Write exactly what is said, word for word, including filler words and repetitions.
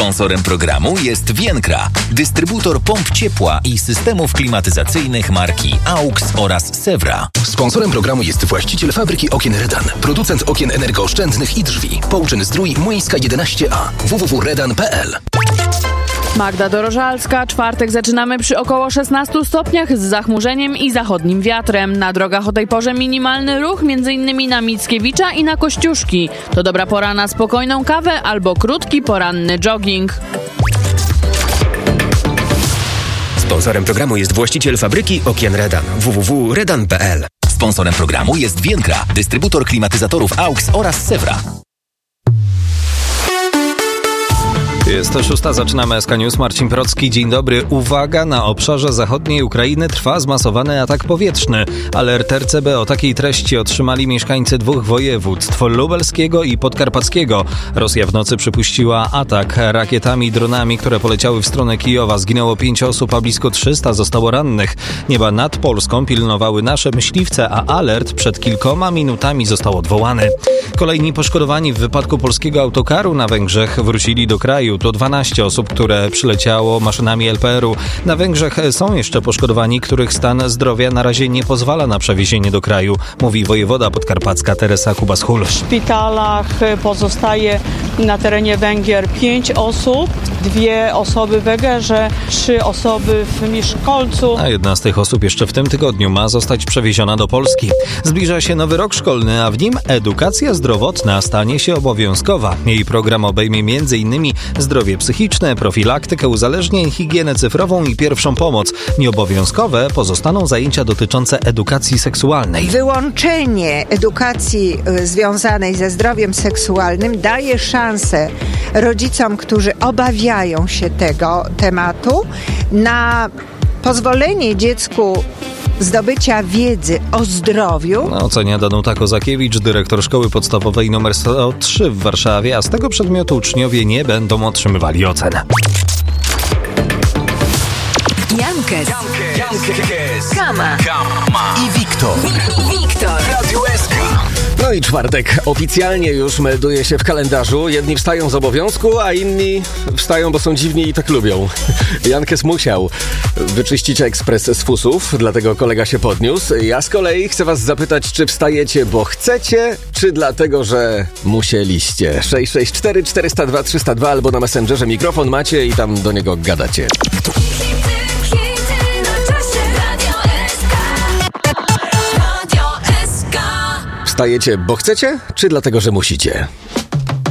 Sponsorem programu jest Vienkra, dystrybutor pomp ciepła i systemów klimatyzacyjnych marki AUX oraz Sewra. Sponsorem programu jest właściciel fabryki okien Redan, producent okien energooszczędnych i drzwi. Połczyn-Zdrój, Młyńska jedenaście A, w w w kropka redan kropka p l. Magda Dorożalska. Czwartek zaczynamy przy około szesnastu stopniach z zachmurzeniem i zachodnim wiatrem. Na drogach o tej porze minimalny ruch, m.in. na Mickiewicza i na Kościuszki. To dobra pora na spokojną kawę albo krótki poranny jogging. Sponsorem programu jest właściciel fabryki okien Redan. w w w kropka redan kropka p l. Sponsorem programu jest Vienkra, dystrybutor klimatyzatorów AUX oraz Sewra. Jest to szósta, zaczynamy S K News. Marcin Procki, dzień dobry. Uwaga, na obszarze zachodniej Ukrainy trwa zmasowany atak powietrzny. Alert R C B o takiej treści otrzymali mieszkańcy dwóch województw, lubelskiego i podkarpackiego. Rosja w nocy przypuściła atak rakietami i dronami, które poleciały w stronę Kijowa. Zginęło pięć osób, a blisko trzysta zostało rannych. Nieba nad Polską pilnowały nasze myśliwce, a alert przed kilkoma minutami został odwołany. Kolejni poszkodowani w wypadku polskiego autokaru na Węgrzech wrócili do kraju. To dwanaście osób, które przyleciało maszynami L P R u. Na Węgrzech są jeszcze poszkodowani, których stan zdrowia na razie nie pozwala na przewiezienie do kraju, mówi wojewoda podkarpacka Teresa Kubas-Hul. W szpitalach pozostaje na terenie Węgier pięć osób, dwie osoby w Egerze, trzy osoby w Miszkolcu. A jedna z tych osób jeszcze w tym tygodniu ma zostać przewieziona do Polski. Zbliża się nowy rok szkolny, a w nim edukacja zdrowotna stanie się obowiązkowa. Jej program obejmie m.in. zdrowie psychiczne, profilaktykę uzależnień, higienę cyfrową i pierwszą pomoc. Nieobowiązkowe pozostaną zajęcia dotyczące edukacji seksualnej. Wyłączenie edukacji związanej ze zdrowiem seksualnym daje szansę rodzicom, którzy obawiają się tego tematu, na pozwolenie dziecku zdobycia wiedzy o zdrowiu. No, ocenia Danuta Kozakiewicz, dyrektor szkoły podstawowej nr sto trzy w Warszawie, a z tego przedmiotu uczniowie nie będą otrzymywali ocen. Jankes, Jankes, Kama. Kama i Wiktor. Wiktor. Radio S K. No i czwartek oficjalnie już melduje się w kalendarzu. Jedni wstają z obowiązku, a inni wstają, bo są dziwni i tak lubią. Jankes musiał wyczyścić ekspres z fusów, dlatego kolega się podniósł. Ja z kolei chcę was zapytać, czy wstajecie, bo chcecie, czy dlatego, że musieliście. sześć sześć cztery czterysta dwa trzysta dwa albo na Messengerze mikrofon macie i tam do niego gadacie. Wstajecie, bo chcecie, czy dlatego, że musicie?